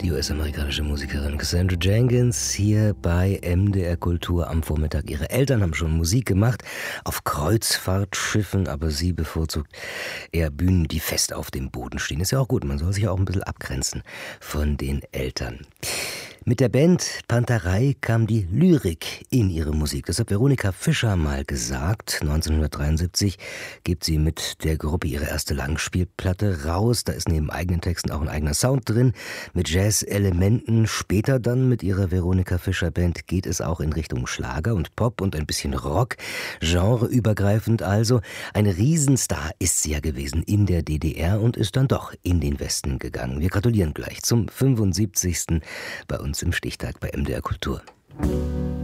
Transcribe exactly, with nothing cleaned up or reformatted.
Die U S-amerikanische Musikerin Cassandra Jenkins hier bei M D R Kultur am Vormittag. Ihre Eltern haben schon Musik gemacht auf Kreuzfahrtschiffen, aber sie bevorzugt eher Bühnen, die fest auf dem Boden stehen. Ist ja auch gut, man soll sich auch ein bisschen abgrenzen von den Eltern. Mit der Band Panterei kam die Lyrik in ihre Musik. Das hat Veronika Fischer mal gesagt. neunzehnhundertdreiundsiebzig gibt sie mit der Gruppe ihre erste Langspielplatte raus. Da ist neben eigenen Texten auch ein eigener Sound drin, mit Jazz-Elementen. Später dann mit ihrer Veronika Fischer Band geht es auch in Richtung Schlager und Pop und ein bisschen Rock. Genreübergreifend also. Ein Riesenstar ist sie ja gewesen in der D D R und ist dann doch in den Westen gegangen. Wir gratulieren gleich zum fünfundsiebzigsten bei uns im Stichtag bei M D R Kultur.